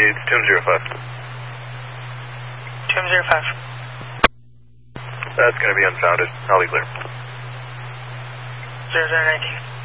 It's Tomb 05. Tomb 05. That's going to be unfounded. I'll be clear. 0019.